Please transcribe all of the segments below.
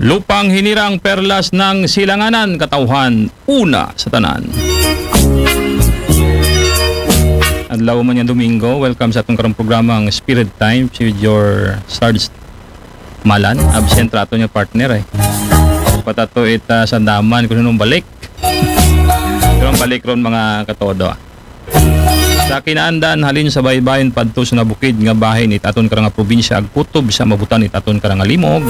Lupang hinirang perlas ng silanganan katawhan, una sa tanan. Adlaw man yan Domingo, welcome sa atong karong programang Spirit Time with your Sarge Malan. Absent rato niya partner Patato ita sandaman kung nung balik. Kung balik ron mga katodo. Sa kinaandan halin sa baybayin padto sa nabukid nga bahin itaton karang probinsya ag kutob sa mabutan itaton karang limog.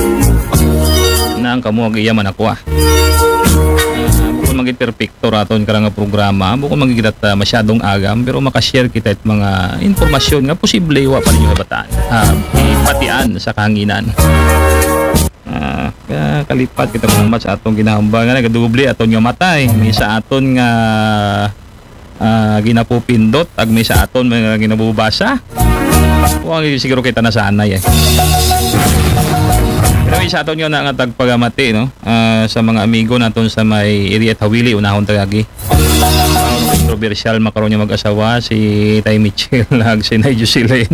Nang kamo ag iyaman ako bukod maging perfecto raton karang programa bukod magigit masyadong agam pero makashare kita at mga informasyon nga posible wa pa ninyo kabataan ipatian sa kahanginan. Kalipat kita mga sa atong ginahambal nga nagadoble aton nga matay may sa aton nga ginapupindot ag may sa aton mga ginabubasa huwag siguro kita nasanay pero may sa aton nga nga tagpagamati no? Sa mga amigo naton sa may area at Hawili unahon tagagi controversial makaroon niya mag-asawa si Tay Mitchell ag si Nay Jocelyn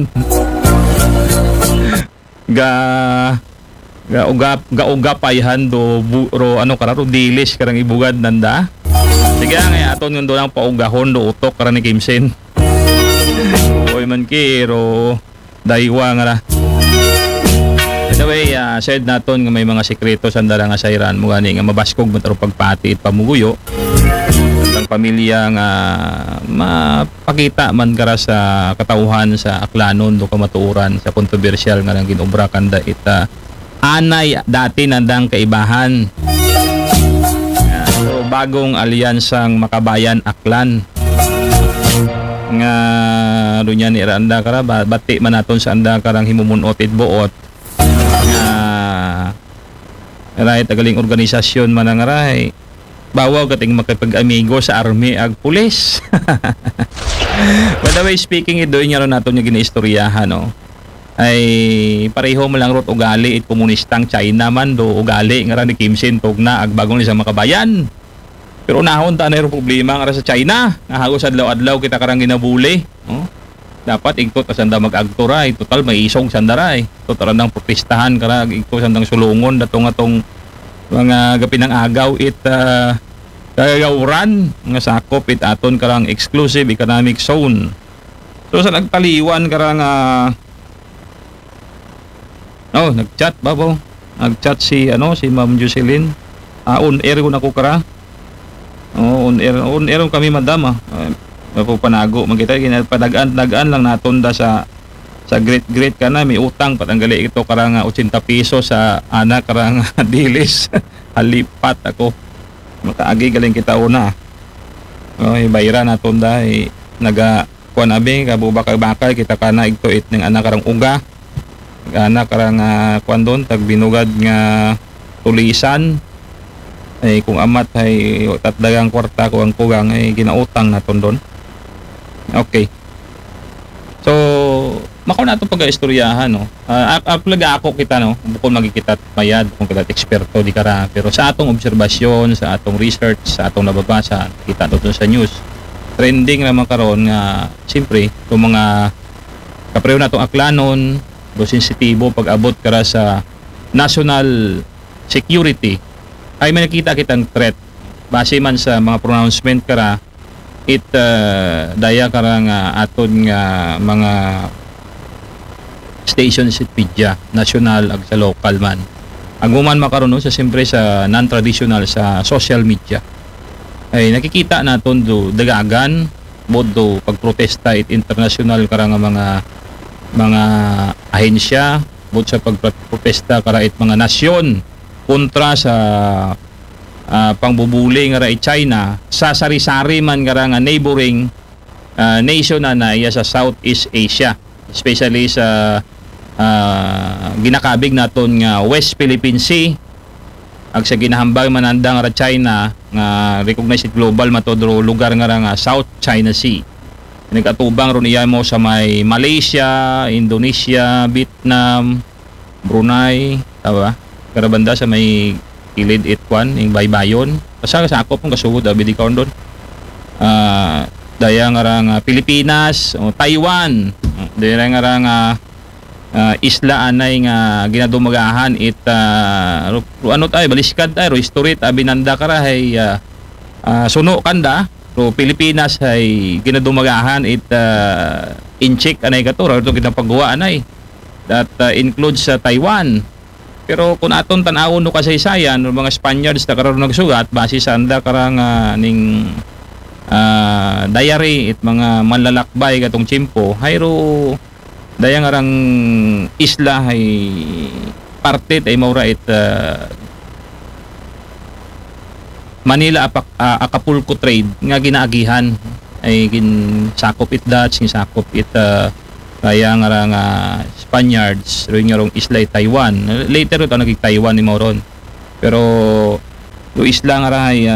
gaugapayhan do ro ano kararo dilis karang ibugad nanda. Sige nga aton ngundo lang paugahon do utok karan ni Kimsen. Oy man kiro daywa nga ra. Anyway, said naton nga may mga sekreto sa andara nga sayran mo gani nga mabaskog mo taro pagpati at pamuguyo. Ang pamilya nga mapakita man kara sa katawhan sa aklanon do kamatuoran sa kontrobersyal nga nang ginobra kanda ita anay dati nandang kaibahan. So bagong alyansang Makabayan Aklan nga dunya ni anda kara bati man naton sa anda karang himumunotid buot nga right agaling organisasyon man ang ray bawaw kating makipag-amigo sa army ag pulis. By the way, speaking idoy nga ron naton yung ginaistoryahan no ay pareho mo lang rot ugali it komunistang China man do ugali nga ra ni Kim Sin tog na ag bagong isang Makabayan. Pero nahon ta na yung problema nga ra sa China nga hagos adlaw-adlaw kita karang ginabuli dapat igtot asanda mag-agtora total may isong sandara total nang protestahan kara igtot sandang sulungon datong atong mga gapinang agaw it kagawran nga sakop it aton karang exclusive economic zone. So sa nagtaliwan karang nagchat babaw. Nagchat si Ma'am Jocelyn. On air ko nako kara. On air kami madam panago man kita ginapadagaan lang naton da sa great kana may utang patanggali ito karang 80 piso sa anak karang dilis. Halipat ako. Makaagi galing kita una. Bayra naton da naga kuan abi kabubakal kita kana igto it ning anak karang uga. Anak karang kuan don tag binugad nga tulisan ay kung amat ay tatdagang kwarta ko ang kugang ay ginautang naton don. Okay. So makaw nato pag-istoryahan no. Aplag ako kita no bukod magikita mayad kung kita eksperto di kara pero sa atong obserbasyon sa atong research sa atong nababasa kita to sa news trending naman karon nga siyempre yung mga kapreho natong aklanon do sensitibo pag-abot kara sa national security ay may nakita kitang threat base man sa mga pronouncement kara it daya karang aton nga mga stations at media national ag sa local man aguman makaron no sa siyempre sa non-traditional sa social media ay nakikita naton do dagagan bodo pagprotesta it international karang mga ahensya bud sa pagprotesta kara it mga nasyon kontra sa pangbubuli nga ra China sa sari-sari man nga neighboring nation na iya sa Southeast Asia especially sa ginakabig naton nga West Philippine Sea ag sa ginahambal man andang ra China nga recognized global matodro lugar nga South China Sea nagatubang ron iya mo sa may Malaysia, Indonesia, Vietnam, Brunei, tama karabanda sa may kilid itwan ing baybayon sa sakop ng kasugod abi di karon don daya nga Pilipinas o Taiwan daya nga isla anay nga ginadumagahan it ano tayo baliskad tayo history ta binanda kara hay suno kanda ro Pilipinas ay ginadumagahan it inchik anay katura ito ginapagawa anay that includes sa Taiwan. Pero kung aton tan-awon no kasaysayan ng mga Spaniards na karon nagsugat base sa anda karang ning diary it mga manlalakbay katong Chimpo hayro dayang arang isla hay parte ay maura it Manila Acapulco trade nga ginaagihan ay ginsakop it Dutch ginsakop it kaya nga Spaniards ro nga rong isla Taiwan later ito naging Taiwan ni Moron pero yung isla nga ay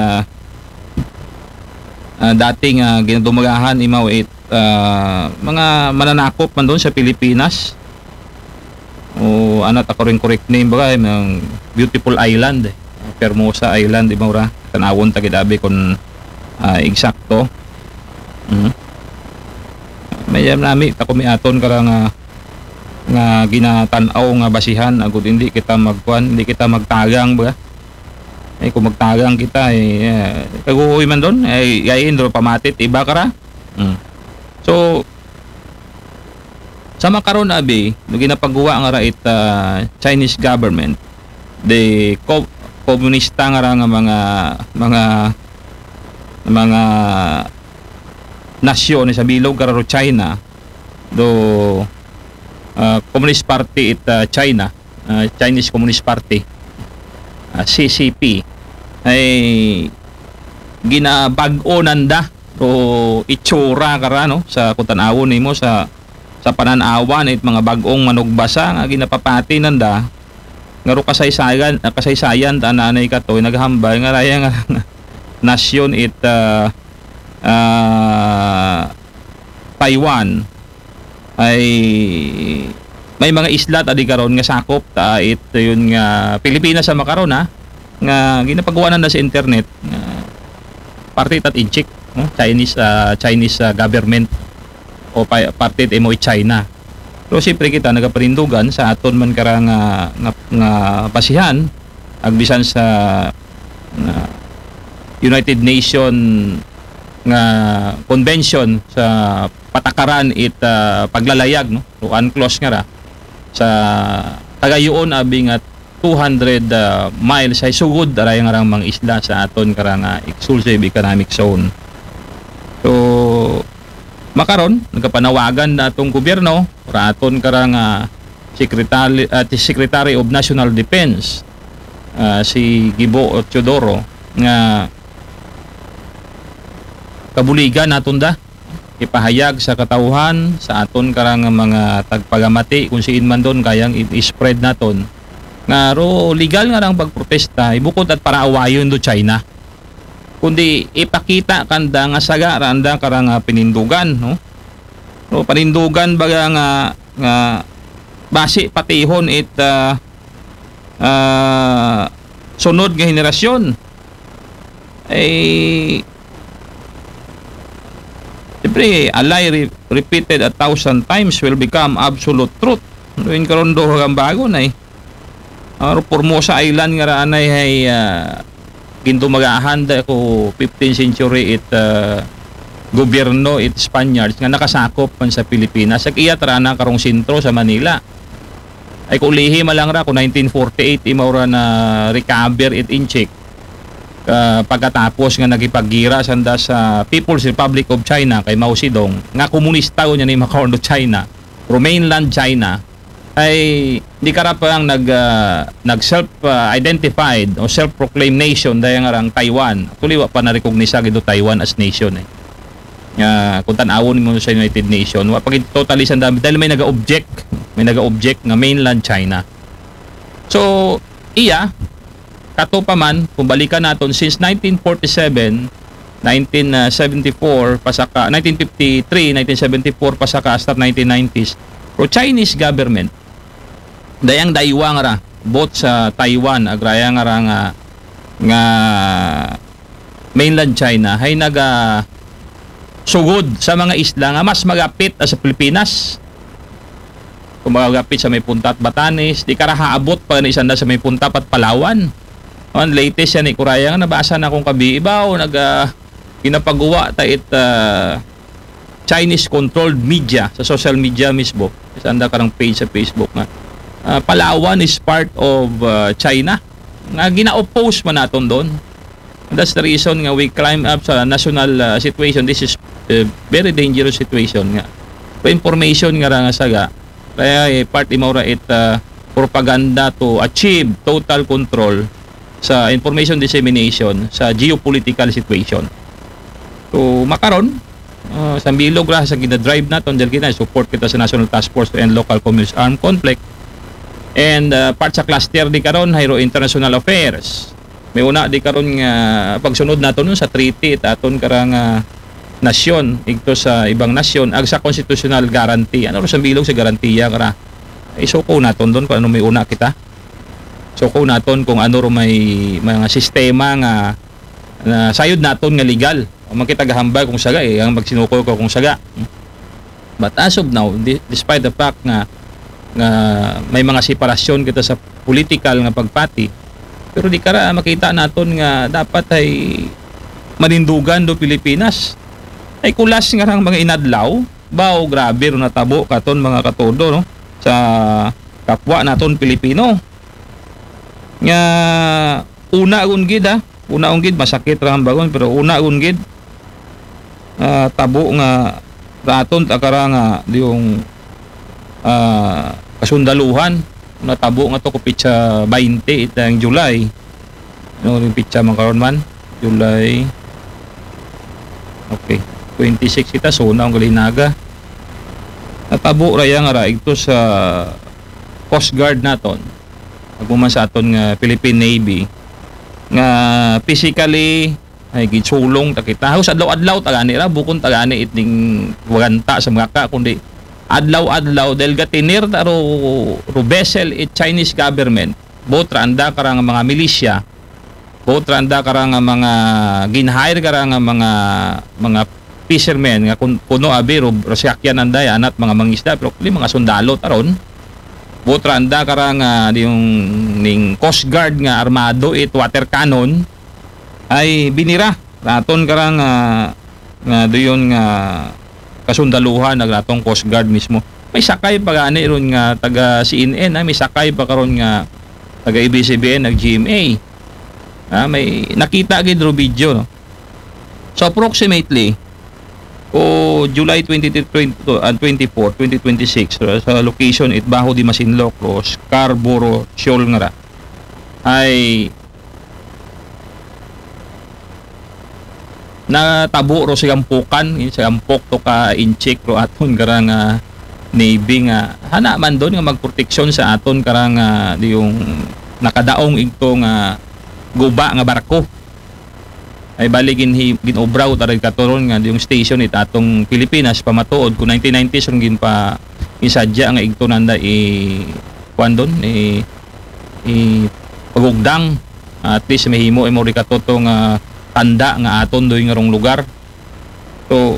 dating ginadumagahan imaw it mga mananakop man doon sa Pilipinas o ano ta correct name ba ng beautiful island Formosa Island imaw ra tanawon ta gidabi kon eksakto mayam nami ta kumiaton karang nga ginatan-aw nga basihan agud hindi kita magkuan hindi kita magtagang ba ay kung magtagang kita kaguhoy man doon ay gayin do pamatit iba kara so sa makaron abi no ginapagawa nga ra it Chinese government the komunista nga ra nga mga nasyon sa bilog kararo China do Communist Party it China Chinese Communist Party CCP ay ginabag-o nanda o itsura kara no sa kutan-awon nimo sa pananawan it mga bag-ong manugbasa nga ginapapati nanda ngaro kasaysayan ta nanay katoy naghambal nga raya nga nasyon it Taiwan ay may mga isla tadi karon nga sakop ta it yun nga Pilipinas sa makaron nga ginapagawa na sa internet parte tat inchik Chinese government o parte imo China pero siyempre kita nagaparindugan sa aton man kara nga basihan agbisan sa United Nation nga convention sa patakaran it paglalayag no so unclose nga ra sa tagayoon abi nga 200 miles ay sugod aray nga rang mga isla sa aton karang exclusive economic zone. So makaron nagapanawagan na atong gobyerno para aton karang Secretary of National Defense si Gibo Teodoro nga kabuligan naton da ipahayag sa katawhan sa aton karang mga tagpagamati kung siin man doon kayang i-spread naton nga ro legal nga lang pagprotesta ibukod at para awayon do China kundi ipakita kanda nga saga randa karang pinindugan no ro panindugan baga nga base patihon it sunod nga henerasyon ay siyempre a lie repeated 1,000 times will become absolute truth doon karon do ang bago na Formosa Island nga raanay hay gindumagahan da ko 15th century it gobyerno it Spaniards nga nakasakop man sa Pilipinas ag iya trana karong sentro sa Manila ay kulihi malang ra ko 1948 imaw ra na recover it inchik pagkatapos nga nagipaggira sanda sa People's Republic of China kay Mao Zedong nga komunista ko niya ni Macron China mainland China ay di karapang nag self-identified o self-proclaimed nation dahil nga rang Taiwan. Actually, wa pa na-recognize ito Taiwan as nation kung tanawon mo sa United Nation, wa pa totally sa dami dahil may naga-object nga mainland China. So, iya kato pa man kung balikan naton since 1947 1974 pasaka 1953 1974 pasaka hasta 1990s pro Chinese government dayang daywa nga ra both sa Taiwan agraya nga ra nga mainland China hay naga sugod sa mga isla nga mas magapit sa Pilipinas kumagapit sa may Punta at Batanes, di karahaabot pa ni isanda sa may Punta at Palawan. Ang latest yan ni Kuraya nga nabasa na akong kabi ibaw ginapagawa ta Chinese controlled media sa social media mismo. Isanda karang page sa Facebook nga Palawan is part of China. Nga gina-oppose man naton doon. That's the reason nga we climb up sa national situation. This is a very dangerous situation nga. For information nga ra nga saga, kaya part imora propaganda to achieve total control sa information dissemination sa geopolitical situation. So makaron sa bilog ra sa gina-drive naton dahil support kita sa National Task Force to End Local Communist Armed Conflict. And part sa cluster di karon hayro international affairs. May una di karon nga pagsunod naton sa treaty aton karang nasyon igto sa ibang nasyon ag sa constitutional guarantee. Ano sa bilog sa garantiya kara isuko naton doon kung ano may una kita. Suko naton kung ano ro may mga sistema nga na sayod naton nga legal. O makita gahambal kung saga ang magsinuko ko kung saga. But as of now, despite the fact nga may mga separasyon kita sa political nga pagpati, pero di kara makita naton nga dapat ay manindugan do Pilipinas. Ay kulas nga rang mga inadlaw, bao grabe ro natabo katon mga katodo no sa kapwa naton Pilipino. Nga una ungid masakit ra ang bagon pero una ungid tabo nga raton takara nga yung kasundaluhan natabo nga to ko pitsa 20 itang July no yung pitsa man karon man July okay 26 kita so na ang galinaga natabo ra yang ara ito sa Coast Guard naton agmuman sa aton nga Philippine Navy nga physically ay gitsulong ta kita haus adlaw-adlaw tagani ra bukon tagani iting waganta sa mga ka kundi adlaw-adlaw dahil gatinir ro vessel it Chinese government both randa karang mga milisya both randa karang mga ginhire karang mga fishermen nga kuno abi ro sakyan anday anat mga mangisda pero kuli mga sundalo taron both randa karang yung ning Coast Guard nga armado it water cannon ay binira raton karang nga doyon nga kasundaluhan nagratong Coast Guard mismo. May sakay pa gani ron nga taga CNN may sakay pa karon nga taga ABS-CBN nag GMA. May nakita gid ro video no. So approximately July 23, 24, 2026 sa location it Baho di Masinloc ro Scarborough Shoal nga ra ay natabo ro sa ampukan sa ampok to ka incheck ro aton karang navy nga hana man doon nga magproteksyon sa aton karang yung nakadaong ito nga guba nga barko ay baligin ginobraw tarig katuron nga yung station it atong Pilipinas pamatuod ko 1990s ron gin pa isadya nga igto nanda kuan doon pagugdang at least mahimo mo rikatoto nga tanda nga aton doy nga rong lugar. So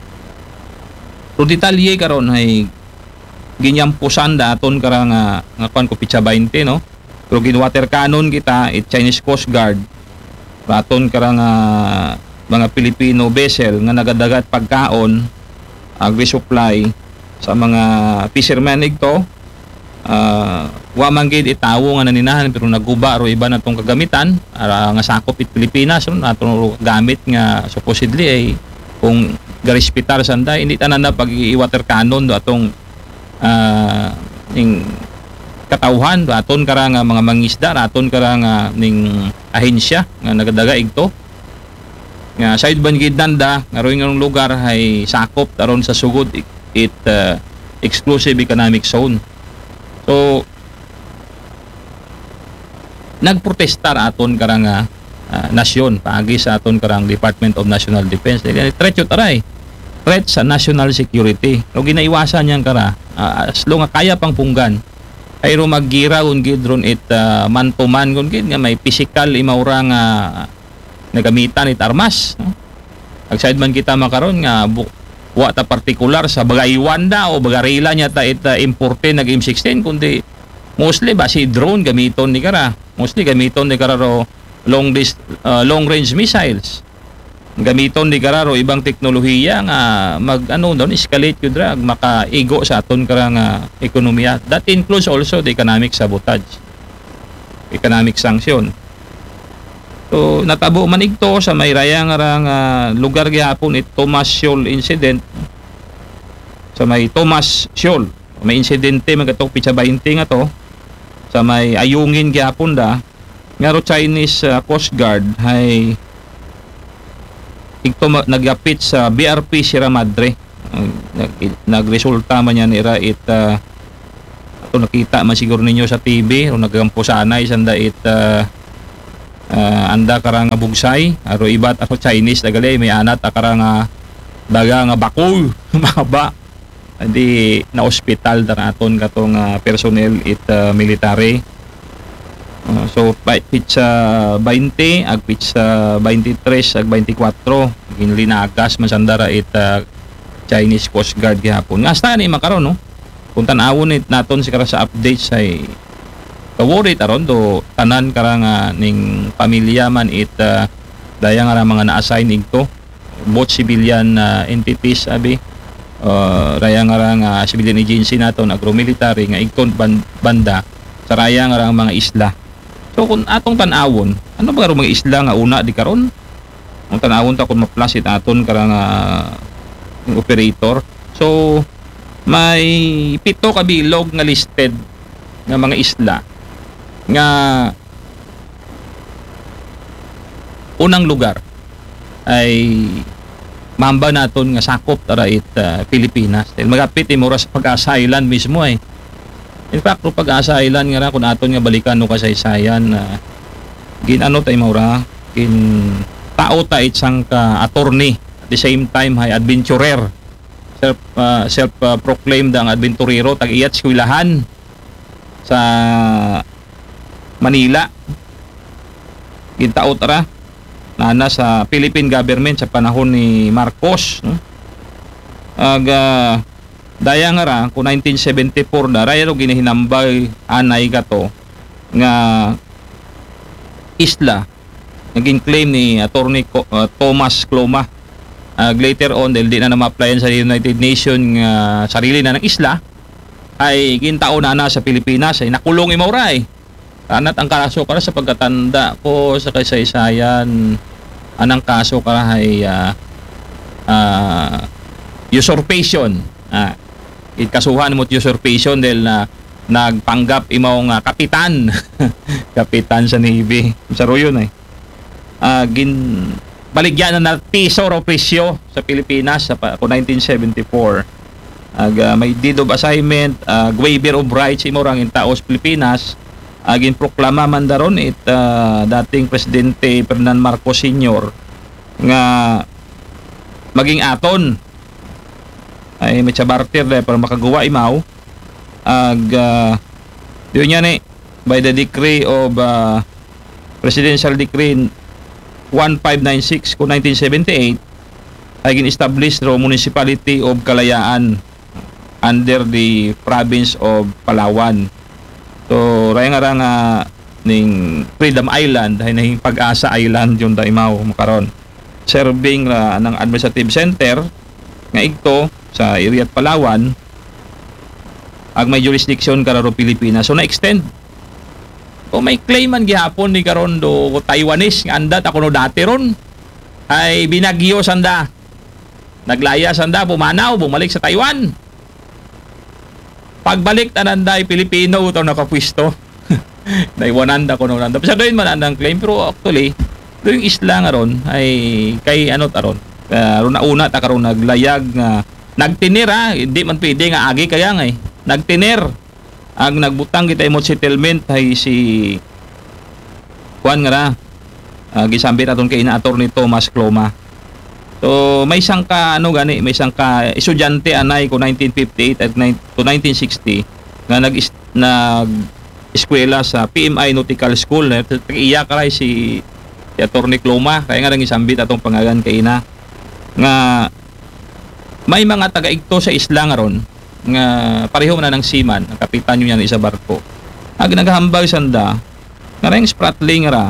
detalye karon ay ginyampusan da aton karang nga kuan ko pitsa 20 no. Pero ginwater cannon kita it Chinese Coast Guard. Aton karang mga Filipino vessel nga nagadagat pagkaon agri-supply sa mga fishermen igto. Wa man gid itawo nga naninahan pero naguba ro iba natong kagamitan nga sakop it Pilipinas no natong gamit nga supposedly ay kung garespitar sanday hindi tanan na pag i-water cannon do atong ning katawhan do aton karang mga mangisda aton karang ning ahensya nga nagadaga igto nga side ban gid nanda nga roy nga lugar ay sakop taron sa sugod it exclusive economic zone. So nagprotestar aton karang nasyon paagi sa aton karang Department of National Defense threat taray threat sa national security o ginaiwasan niyang kara as long nga kaya pang punggan ay ro maggira kun gid ron it man to man kun gid nga may physical imaura nga nagamitan it armas no? Ag side man kita makaron nga wa ta partikular sa bagaywan da o bagarila niya ta ita importe nag M16 kundi mostly ba si drone gamiton ni kara, mostly gamiton ni kara ro long range missiles, gamiton ni kara ro ibang teknolohiya nga mag escalate yung drag makaigo sa aton kara nga ekonomiya. That includes also the economic sabotage, economic sanction. So natabo man igto sa may raya nga lugar gyapon it Thomas Shoal incident. Sa may Thomas Shoal may insidente magatok pitsa 20 nga to sa may ayungin gyapon da nga ro Chinese Coast Guard hay igto nagapit sa BRP Sierra Madre. Nagresulta man yan ira it ato nakita man siguro ninyo sa TV o nagampo sanay sanda it anda karang bugsay aro ibat ako Chinese dagali may anat karang daga nga bakul mahaba di na ospital danaton katong personnel it military. So pitsa 20 ag pitsa 23 ag 24 ginlinagas man sandara it Chinese Coast Guard gihapon nga hasta ni makaron no kung tan-awon it naton si kara sa updates ay worried aron do tanan karang ning pamilya man it daya nga mga na-assign igto both civilian entities abi raya nga civilian agency naton agro-military nga igton banda sa raya nga mga isla. So kung atong tan-awon ano ba mga isla nga una di karon kung tan-awon ta kung ma-plus it aton karang operator. So may 7 kabilog nga listed nga mga isla nga unang lugar ay mamba naton nga sakop tara it Pilipinas. Dahil magapit mura sa Pag-asa Island mismo eh. In fact, Pag-asa Island nga ra kung aton nga balikan no kasaysayan ginano tay maura kin tao ta itsang ka attorney at the same time hay adventurer self proclaimed ang adventurero tag-iyat eskwelahan sa Manila. Gintaot ra nana sa Philippine government sa panahon ni Marcos no? Daya nga ra kung 1974 na raya ro ginahinambay anay kato nga isla naging claim ni Attorney Thomas Cloma. Later on dahil di na ma-applyan sa United Nations nga sarili na ng isla ay gintaon na sa Pilipinas ay nakulong imaura eh. Anat ang kaso kara sa pagkatanda ko sa kasaysayan anang kaso kara ay usurpation. Ikasuhan mo usurpation dahil na nagpanggap imaw nga kapitan kapitan sa Navy sa yun eh. Baligyan na piso o presyo sa Pilipinas sa 1974. May deed of assignment, waiver of rights imorang in taos Pilipinas. Ginproklama man daron it dating presidente Ferdinand Marcos Sr. nga maging aton ay may barter para makagawa imaw yun yan eh by the decree of presidential decree 1596 ko 1978 ay gin-establish ro municipality of Kalayaan under the province of Palawan. So raya nga ning Freedom Island ay nahing Pag-asa Island yung daimaw makaron serving ng administrative center nga igto sa area Palawan ag may jurisdiction kararo Pilipinas. So na-extend o may claiman gihapon ni karon do Taiwanese nga andat ako no dati ron ay binagyo sanda naglaya sanda bumanaw bumalik sa Taiwan. Pagbalik tananday Pilipino ito nakapwisto. Naiwanan ko nung nanda. Sa doon man ang claim pero actually doon yung isla nga ron ay kay ano taron. Una ta karon naglayag nga nagtinir hindi man pwede nga agi kaya nga nagtinir. Ang nagbutang kita imong settlement ay si Juan nga ra. Gisambit aton kay ina Attorney Thomas Cloma. So may isang ka may isang ka estudyante anay ko 1958 at to 1960 nga nag eskwela sa PMI Nautical School. Iya karay si Attorney Cloma kaya nga nang isambit atong pangalan kay ina nga may mga taga-igto sa isla nga ron nga pareho na ng seaman, ang kapitan nyo yan isa barko. Ag naghambal sanda nga ring spratling ra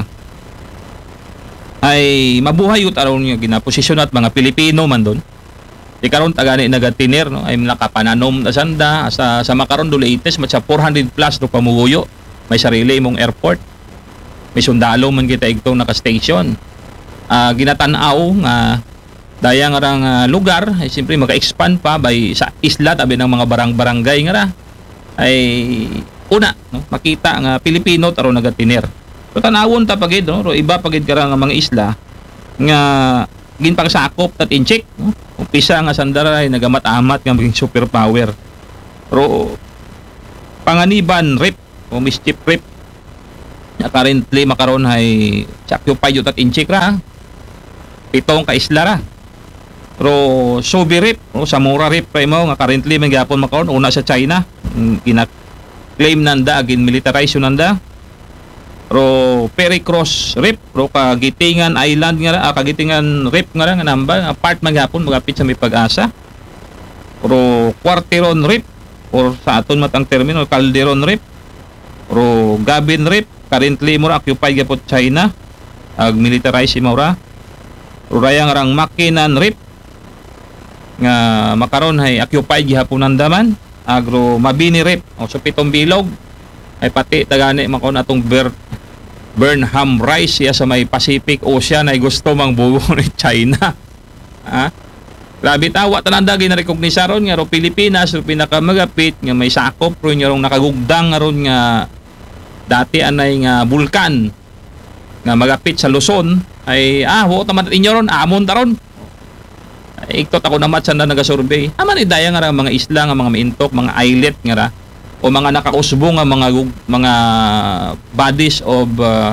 ay mabuhay ut aron nga ginaposisyon at mga Pilipino man doon. Di karon tagani nagatiner no ay nakapananom na sanda sa makaron do latest matsa 400 plus do pamuyo. May sarili imong airport. May sundalo man kita igtong naka-station. Ginatan-aw nga daya nga rang lugar ay siyempre maka-expand pa by sa isla tabi ng mga barangay nga ra ay una no makita nga Pilipino taro nagatiner. So tanawon ta pagid no ro iba pagid kara nga mga isla nga ginpangsakop tat incheck no umpisa nga sandaray nagamat-amat nga maging superpower. Pero panganiban rip o mischief rip na currently makaron ay occupy tat incheck ra 7 ka isla ra. Pero Soviet rip o Samura rip pa mo nga currently man gyapon makaron una sa China gina-claim nanda agin militarize yun nanda. Pero Pericross rip ro Kagitingan Island nga Kagitingan rip nga nga namba part man gyapon magapit sa may Pag-asa. Pero Quarteron rip or sa aton matang termino Calderon rip ro Gabin rip currently mo occupy gyapon China ag militarize mo ra. Ro rayang rang Makinan rip nga makaron hay occupy gihapon nandaman agro Mabini rip o sa 7 bilog ay pati tagani makon atong Burnham Rice siya sa may Pacific Ocean ay gusto mang buo ni China. Grabe tawa tananda gina-recognize ron nga ro Pilipinas ro pinakamagapit nga may sakop ro nya rong nakagugdang ron nga dati anay nga bulkan nga magapit sa Luzon ay wo taman inyo ron amon taron. Iktot ako naman sa nagasurvey. Aman idaya nga ra mga isla nga mga maintok, mga islet nga ra o mga nakakusbo nga mga bodies of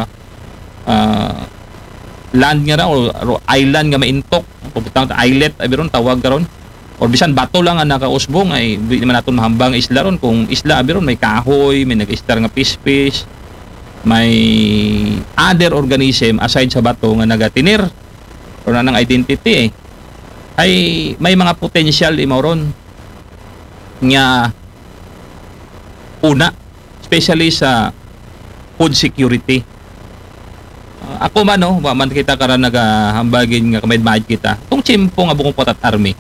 land nga ra o island nga maintok. Puputang islet abiron tawag karon. Or bisan bato lang ang nakausbong ay di naman naton mahambang isla ron kung isla abiron may kahoy, may nag-star nga fish, may other organism aside sa bato nga nagatinir o nanang identity ay may mga potential ron nga una especially sa food security. Ako man no man kita karon nagahambagin nga kamay kita tong chimpo nga bukong potat army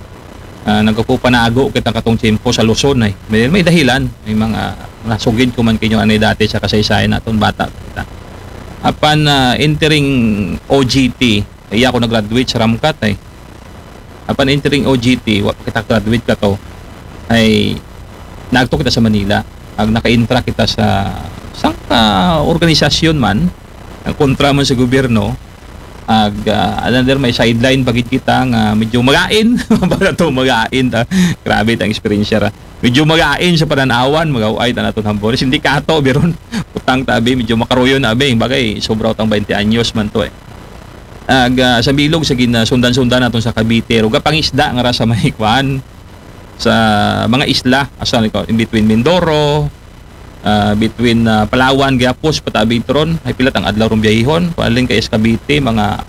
nagkupanago kita katong chimpo sa Luzon ay may dahilan may mga nasugid ko man kinyo anay dati sa kasaysayan naton bata kita apan entering OGT iya ako nag-graduate sa Ramcat ay apan entering OGT wa kita graduate ka to ay nagto kita sa Manila ag naka-intra kita sa sang organisasyon man ang kontra man sa gobyerno ag another may sideline bagid kita nga medyo magain para to magain ta grabe ta experience ra medyo magain sa pananawan magaway ta naton hambor sindikato biron utang tabi medyo makaruyon abi bagay sobra utang 20 anyos man to sa bilog sa sundan-sundan naton sa Cavite ug pangisda nga ra sa may kwan sa mga isla asa ko in between Mindoro between Palawan Gapos patabi ron ay pilat ang adlaw ron biyahon paling kay Cavite mga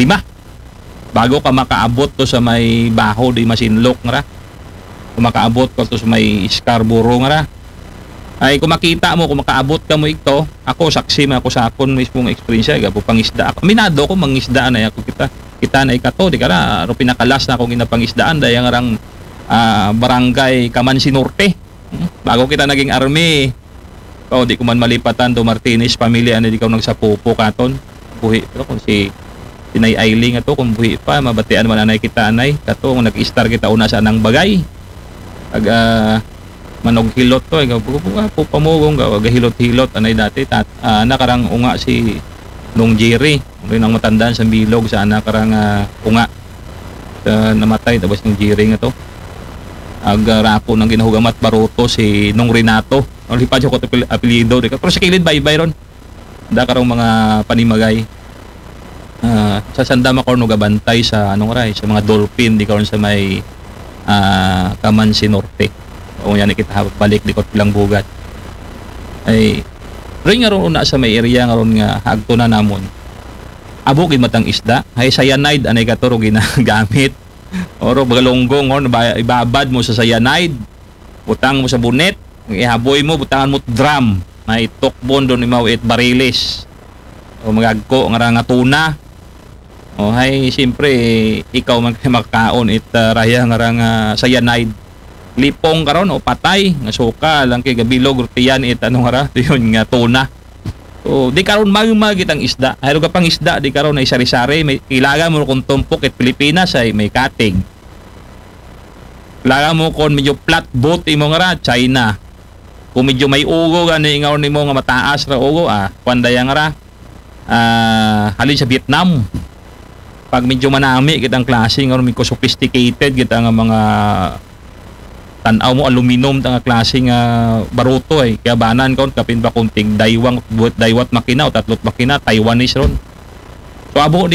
5 bago ka makaabot to sa may Baho di Masinloc nga ra kung makaabot ka to sa may Scarborough nga ra ay kung makita mo kung makaabot ka mo ito ako saksi man ako sa akon mismong experience gapo pangisda ako minado ko mangisda na ako kita na ikato di kara ro pinakalas na akong ginapangisdaan daya nga rang barangay Kamansi Norte bago kita naging army di ko man malipatan do Martinez pamilya ani di ka nagsapupo katon buhi pero kung si Tinay Ailing ato kung buhi pa mabatian man anay kita anay kato kung nag-star kita una sa anang bagay ag manog hilot to ay po pamugong gahilot-hilot anay dati nakarang unga si Nung Jerry rin ang matandaan sa bilog sa nakarang unga namatay tapos ng Jerry nga to ag rapo ng ginahugamat baruto si Nung Renato ang lipad ko to apelyido pero sa kilid baybay ron da karong mga panimagay sa sandama ko no gabantay sa anong ray sa mga dolphin di karon sa may Kamansi Norte o yan kita balik likot lang bugat ay ring nga ron una sa may area nga ron nga hagto na namon abukid matang isda hay cyanide anay katuro ginagamit Oro bagalonggong on ibabad mo sa cyanide, butang mo sa bunet, ihaboy mo, butangan mo drum, may tukbon doon imaw it barilis. O magagko nga tuna. O hay siyempre ikaw man makaon it raya nga cyanide. Lipong karon o patay nga suka lang kay gabilog rutiyan it ano nga yun nga tuna. So di karon magit ang isda. Hayro ka pang isda di karon ay sari-sari, may ilaga mo kung tumpok it Pilipinas ay may kating. Ilaga mo kon medyo flat boat imo nga China. Kung medyo may ugo gani ingaw nimo nga mataas ra ugo panday nga ra. Halin sa Vietnam. Pag medyo manami kitang klase nga medyo sophisticated kita nga mga tanaw mo aluminum nga klase nga baruto kaya banan kon kapin ba kunting daywat makina o tatlot makina Taiwanese ron. So abo